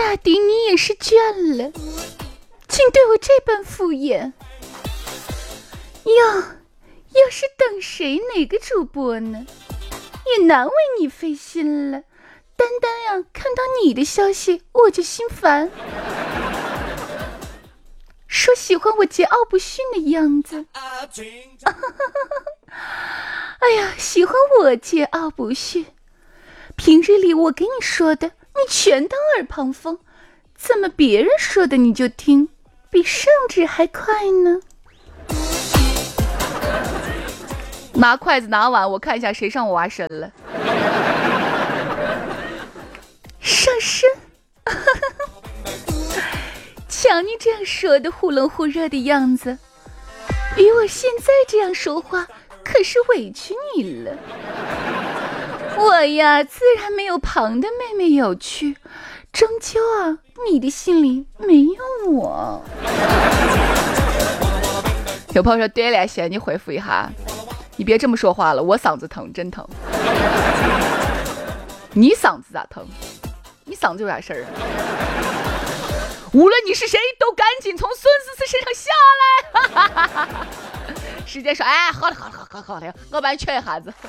大抵你也是倦了，竟对我这般敷衍。要是等谁哪个主播呢？也难为你费心了，单单看到你的消息我就心烦。说喜欢我桀骜不驯的样子。哎呀，喜欢我桀骜不驯，平日里我给你说的你全当耳旁风，怎么别人说的你就听，比圣旨还快呢？拿筷子拿碗，我看一下谁上我娃身了。上身？瞧你这样说的忽冷忽热的样子，比我现在这样说话可是委屈你了。我呀自然没有旁的妹妹有趣，终究你的心里没有我。有朋友说对了，先你回复一下，你别这么说话了，我嗓子疼，真疼。你嗓子咋疼？你嗓子有啥事儿？无论你是谁，都赶紧从孙思思身上下来。时间说，哎，好了，我帮你劝一下子。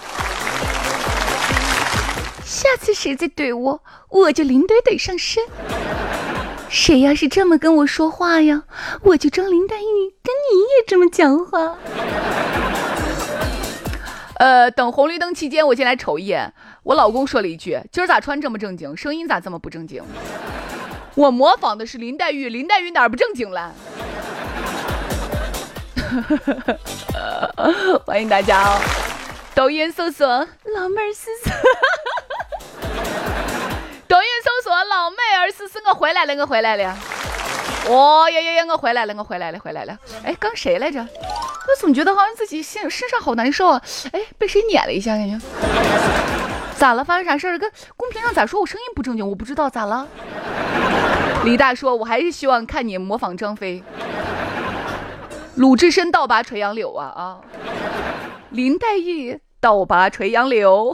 下次谁再怼我，我就领队得上身。谁要是这么跟我说话呀，我就装林黛玉跟你也这么讲话。等红绿灯期间，我进来瞅一眼，我老公说了一句：“今儿咋穿这么正经，声音咋这么不正经？”我模仿的是林黛玉，林黛玉哪儿不正经了？欢迎大家抖音搜索老妹儿思思，抖音搜索老妹儿思思，我回来了。哦呀，我回来了。哎，刚谁来着？我总觉得好像自己身上好难受啊！哎，被谁撵了一下，感觉咋了？发生啥事儿？跟公屏上咋说我声音不正经？我不知道咋了。李大说：“我还是希望看你模仿张飞，鲁智深倒拔垂杨柳啊！林黛玉倒拔垂杨柳。”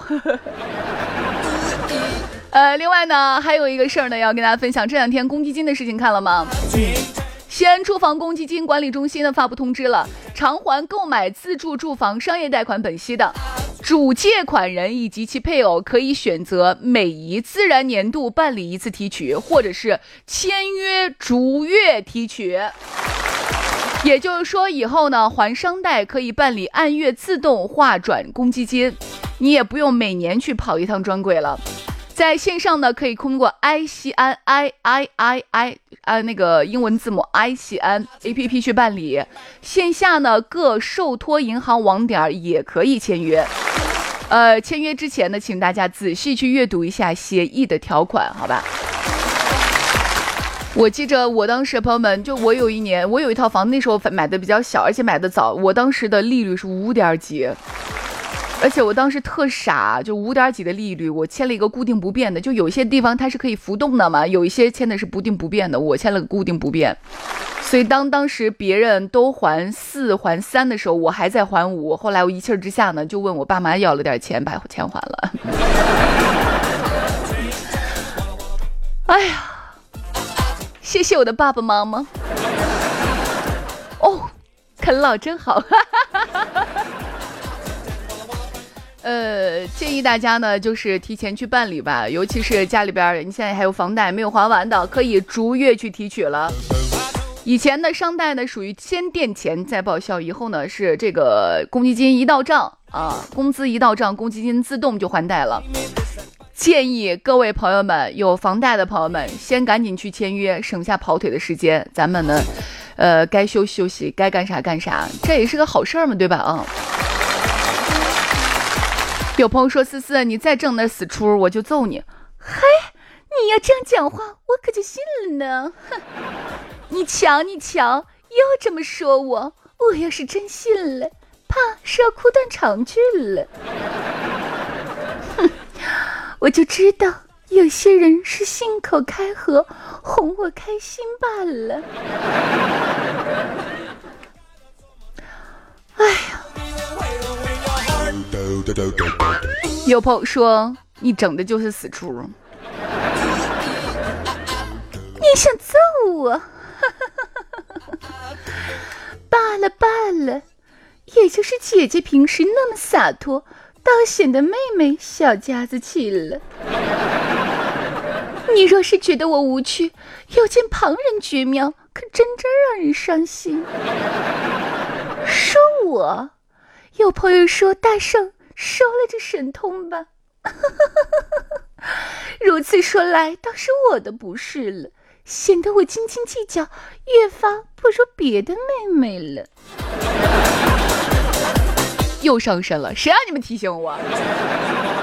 另外呢，还有一个事儿呢，要跟大家分享。这两天公积金的事情看了吗？西安住房公积金管理中心呢发布通知了，偿还购买自住住房商业贷款本息的主借款人以及其配偶可以选择每一自然年度办理一次提取，或者是签约逐月提取。也就是说，以后呢还商贷可以办理按月自动划转公积金，你也不用每年去跑一趟专柜了。在线上呢，可以通过爱西安 那个英文字母爱西安 APP 去办理，线下呢各受托银行网点也可以签约。签约之前呢，请大家仔细去阅读一下协议的条款，好吧？我记着我当时朋友们，就我有一套房子，那时候买的比较小，而且买的早，我当时的利率是5点几。而且我当时特傻，就5点几的利率，我签了一个固定不变的，就有些地方它是可以浮动的嘛，有一些签的是不定不变的，我签了个固定不变。所以当时别人都还4还3的时候，我还在还5，后来我一气之下呢，就问我爸妈要了点钱，把钱还了。哎呀，谢谢我的爸爸妈妈。哦，啃老真好。建议大家呢，就是提前去办理吧，尤其是家里边你现在还有房贷没有还完的，可以逐月去提取了。以前的商贷呢，属于先垫钱再报销，以后呢是这个公积金一到账工资一到账，公积金自动就还贷了。建议各位朋友们，有房贷的朋友们，先赶紧去签约，省下跑腿的时间。咱们呢，该休息休息，该干啥干啥，这也是个好事嘛，对吧？有朋友说思思，你再挣那死出我就揍你。嗨，你要这样讲话我可就信了呢。哼，你瞧又这么说我要是真信了，怕是要哭断肠去了。哼，我就知道有些人是信口开河哄我开心罢了。哎呀，有朋友说你整的就是死出。 想揍我？罢了罢了，也就是姐姐平时那么洒脱，倒显得妹妹小家子气了。你若是觉得我无趣，有见旁人绝妙，可真让人伤心。说我，有朋友说大圣收了这神通吧。如此说来，倒是我的不是了，显得我斤斤计较，越发不如别的妹妹了。又上身了，谁让你们提醒我？